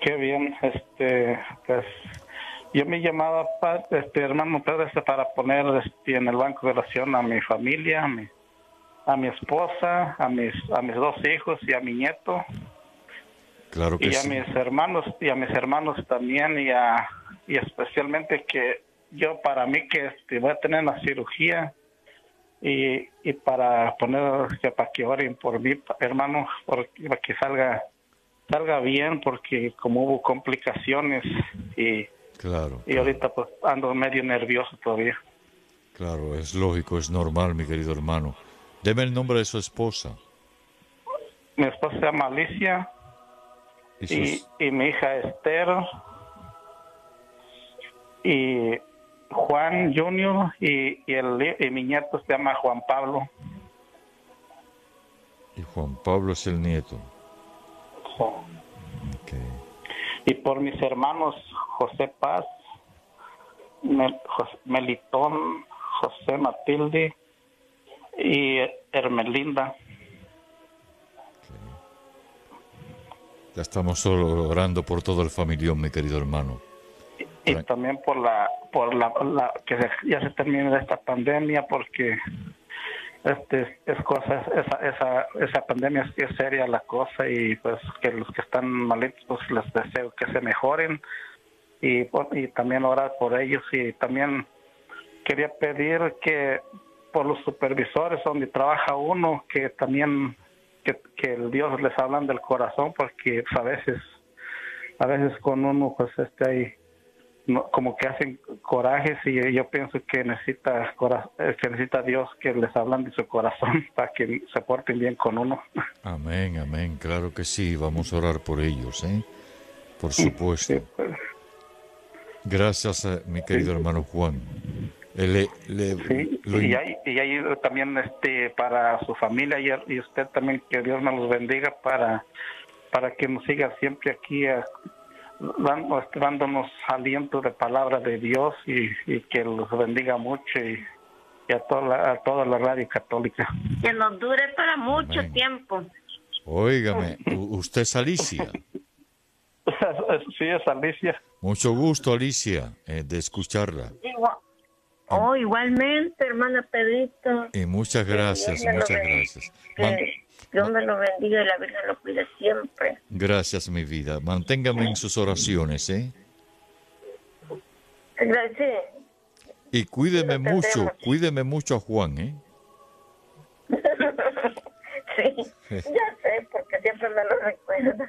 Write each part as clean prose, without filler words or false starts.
Qué bien, pues yo me llamaba, hermano Pedro, para poner en el banco de oración a mi familia, a mi esposa, a mis dos hijos y a mi nieto, Claro que y a sí. mis hermanos también, y especialmente que yo, para mí, que voy a tener una cirugía, y para para que oren por mí, hermano, para que salga bien, porque como hubo complicaciones, y, Claro, y claro. ahorita pues ando medio nervioso todavía. Claro, es lógico, es normal, mi querido hermano. Deme el nombre de su esposa Mi esposa se llama Alicia, y y, sus... y mi hija Esther, y Juan Junior, y mi nieto se llama Juan Pablo. Y Juan Pablo es el nieto. So, Ok. y por mis hermanos José Paz, Melitón, José Matilde y Hermelinda. Ya estamos solo orando por todo el familión, mi querido hermano. Y Tran- también que ya se termine esta pandemia, porque esa pandemia es seria la cosa, y pues que los que están malitos, pues les deseo que se mejoren, y también orar por ellos. Y también quería pedir que por los supervisores donde trabaja uno, que también que el Dios les hablan del corazón, porque pues, a veces con uno pues hay, no, como que hacen corajes, y yo pienso que necesita Dios que les hablan de su corazón para que se porten bien con uno. Amén, amén. Claro que sí. Vamos a orar por ellos, ¿eh? Por Sí, supuesto. pues, Gracias, mi sí, querido hermano Juan. Le, le- sí. lo Y in- ahí también para su familia, y usted también, que Dios nos los bendiga, para que nos siga siempre aquí, dándonos aliento de palabra de Dios, y que los bendiga mucho, y a toda la radio católica. Que nos dure para mucho Amén. tiempo. Óigame, usted es Alicia. Sí, es Alicia. Mucho gusto, Alicia, de escucharla. Igual, Y, igualmente, hermana Pedrito, y muchas que Dios gracias, me lo muchas bendiga, gracias. que Dios me lo bendiga y la Virgen lo cuide siempre. Gracias, mi vida. Manténgame en sus oraciones, ¿eh? Gracias, Y lo tendremos. cuídeme mucho a Juan, ¿eh? Sí, ya sé, porque siempre me lo recuerda.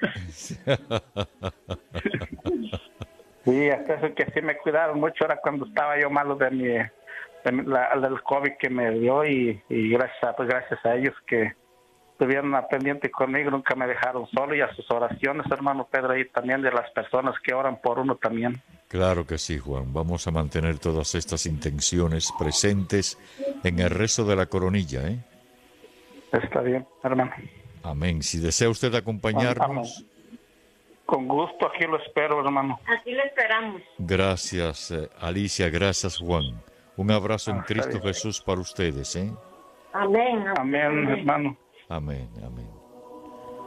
Sí, hasta eso que sí me cuidaron mucho ahora cuando estaba yo malo del COVID que me dio, y gracias a ellos que estuvieron al pendiente conmigo, nunca me dejaron solo, y a sus oraciones, hermano Pedro, y también de las personas que oran por uno también. Claro que sí, Juan. Vamos a mantener todas estas intenciones presentes en el rezo de la coronilla, ¿eh? Está bien, hermano. Amén. Si desea usted Amén. acompañarnos, Con gusto, aquí lo espero, hermano. Aquí lo esperamos. gracias, Alicia, gracias, Juan. Un abrazo en Está Cristo bien. Jesús para ustedes, ¿eh? Amén. Amén, hermano. Amén, amén.